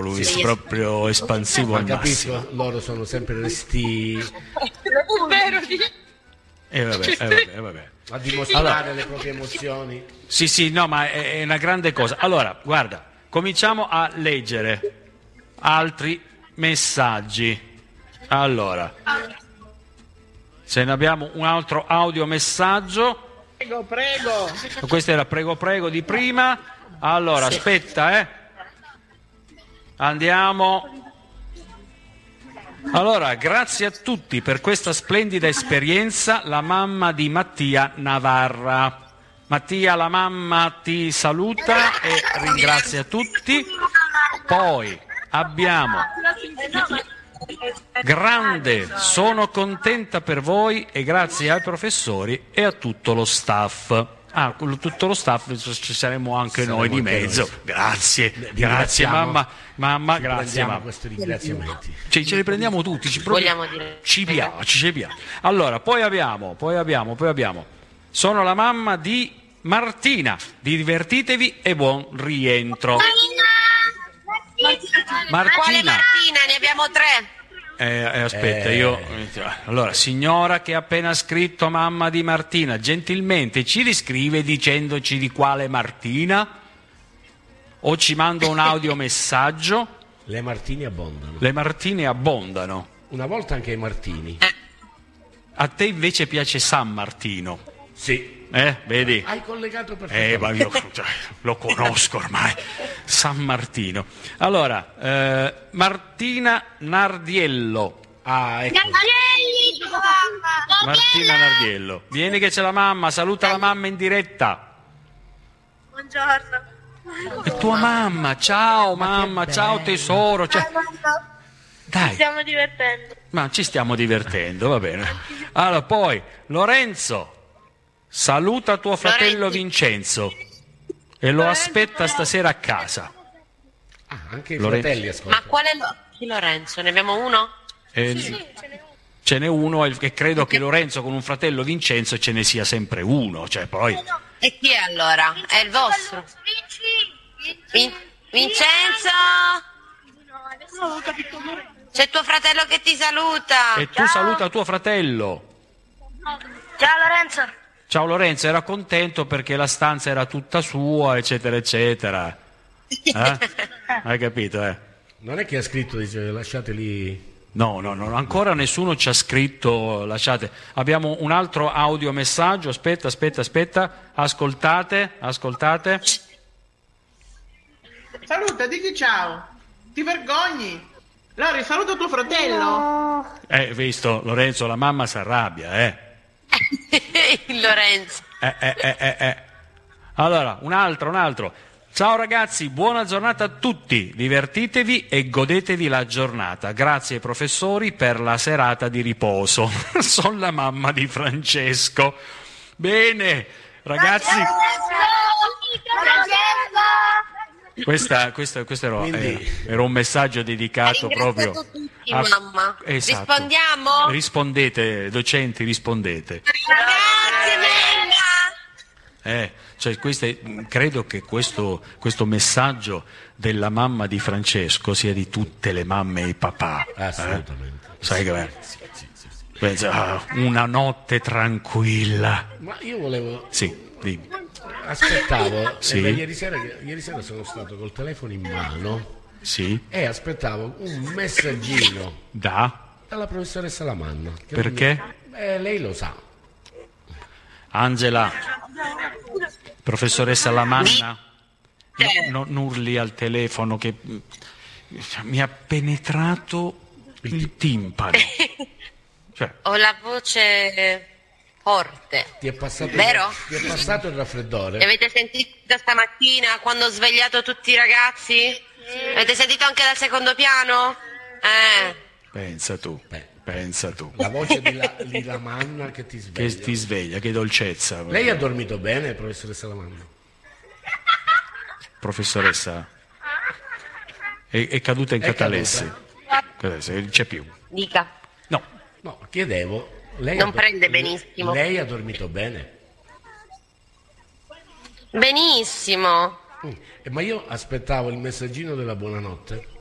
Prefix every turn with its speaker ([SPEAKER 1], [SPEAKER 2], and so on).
[SPEAKER 1] l'ho visto proprio espansivo
[SPEAKER 2] Ma
[SPEAKER 1] al massimo.
[SPEAKER 2] capisco, loro sono sempre resti
[SPEAKER 1] Vabbè.
[SPEAKER 2] a dimostrare le proprie emozioni.
[SPEAKER 1] Sì, no, ma è una grande cosa. Allora, guarda, cominciamo a leggere altri messaggi. Allora, se ne abbiamo un altro audiomessaggio.
[SPEAKER 3] Prego.
[SPEAKER 1] Questo era prego di prima. Allora, aspetta, Andiamo. Allora, grazie a tutti per questa splendida esperienza, la mamma di Mattia Navarra. Mattia, la mamma ti saluta e ringrazia tutti. Poi abbiamo grande, sono contenta per voi e grazie ai professori e a tutto lo staff. Tutto lo staff, ci saremo anche noi di mezzo. Grazie mamma, grazie mamma.
[SPEAKER 2] Questi ringraziamenti.
[SPEAKER 1] Ce li prendiamo tutti,
[SPEAKER 4] Vogliamo dire.
[SPEAKER 1] ci piace. Allora, poi abbiamo. Sono la mamma di Martina, divertitevi e buon rientro. Martina.
[SPEAKER 4] Quale Martina? Ne abbiamo 3.
[SPEAKER 1] Aspetta, allora, signora che ha appena scritto mamma di Martina, gentilmente ci riscrive dicendoci di quale Martina? O ci manda un audiomessaggio?
[SPEAKER 2] Le Martini abbondano.
[SPEAKER 1] Le Martine abbondano.
[SPEAKER 2] Una volta anche i Martini.
[SPEAKER 1] A te invece piace San Martino?
[SPEAKER 2] Sì.
[SPEAKER 1] Vedi?
[SPEAKER 2] Hai collegato perfettamente.
[SPEAKER 1] Ma io lo conosco ormai. San Martino. Allora, Martina Nardiello.
[SPEAKER 2] Ecco.
[SPEAKER 1] Martina Nardiello. Vieni che c'è la mamma, saluta la mamma in diretta.
[SPEAKER 5] Buongiorno.
[SPEAKER 1] Tua mamma, ciao mamma, ciao tesoro. Dai.
[SPEAKER 5] Ci stiamo divertendo.
[SPEAKER 1] Ma ci stiamo divertendo, va bene. Allora, poi, Lorenzo, saluta tuo fratello Vincenzo e lo aspetta stasera a casa.
[SPEAKER 2] Anche i fratelli ascoltano.
[SPEAKER 4] Ma quale chi Lorenzo? Ne abbiamo uno?
[SPEAKER 1] Ce n'è uno e credo che Lorenzo con un fratello Vincenzo ce ne sia sempre uno, cioè poi...
[SPEAKER 4] E chi è allora? È il vostro? Vincenzo? C'è tuo fratello che ti saluta.
[SPEAKER 1] E tu saluta tuo fratello.
[SPEAKER 5] Ciao Lorenzo.
[SPEAKER 1] Ciao Lorenzo, era contento perché la stanza era tutta sua, eccetera, eccetera. Hai capito,
[SPEAKER 2] Non è che ha scritto, dice, lasciate lì...
[SPEAKER 1] No, ancora nessuno ci ha scritto, lasciate. Abbiamo un altro audiomessaggio, aspetta, ascoltate.
[SPEAKER 3] Saluta, digli ciao. Ti vergogni? Lori, saluta tuo fratello.
[SPEAKER 1] Visto, Lorenzo, la mamma si arrabbia,
[SPEAKER 4] Il Lorenzo.
[SPEAKER 1] Allora, un altro. Ciao ragazzi, buona giornata a tutti, divertitevi e godetevi la giornata. Grazie ai professori per la serata di riposo. Sono la mamma di Francesco. Bene, ragazzi. Questo era un messaggio dedicato proprio
[SPEAKER 4] tutti, mamma.
[SPEAKER 1] Esatto.
[SPEAKER 4] Rispondiamo?
[SPEAKER 1] Rispondete, docenti, rispondete.
[SPEAKER 4] Grazie,
[SPEAKER 1] credo che questo messaggio della mamma di Francesco sia di tutte le mamme e i papà.
[SPEAKER 2] Assolutamente.
[SPEAKER 1] Sai che pensa, una notte tranquilla.
[SPEAKER 2] Ma io volevo...
[SPEAKER 1] Sì, dimmi.
[SPEAKER 2] Aspettavo,
[SPEAKER 1] Sì.
[SPEAKER 2] ieri sera sono stato col telefono in mano
[SPEAKER 1] Sì.
[SPEAKER 2] e aspettavo un messaggino dalla professoressa Lamanna.
[SPEAKER 1] Perché?
[SPEAKER 2] Lei lo sa.
[SPEAKER 1] Angela, professoressa Lamanna, non urli al telefono che mi ha penetrato il timpano.
[SPEAKER 4] Ho la voce forte.
[SPEAKER 2] Ti è passato,
[SPEAKER 4] vero?
[SPEAKER 2] Ti è passato il raffreddore?
[SPEAKER 4] Avete sentito stamattina quando ho svegliato tutti i ragazzi? Avete sentito anche dal secondo piano?
[SPEAKER 1] Pensa tu.
[SPEAKER 2] La voce di Lamanna che ti sveglia.
[SPEAKER 1] Che ti sveglia, che dolcezza.
[SPEAKER 2] Lei ha dormito bene, professoressa Lamanna?
[SPEAKER 1] Professoressa, è caduta in catalessi. Non c'è più.
[SPEAKER 4] Dica.
[SPEAKER 2] No, chiedevo. Lei
[SPEAKER 4] non prende benissimo.
[SPEAKER 2] Lei ha dormito bene?
[SPEAKER 4] Benissimo.
[SPEAKER 2] Ma io aspettavo il messaggino della buonanotte.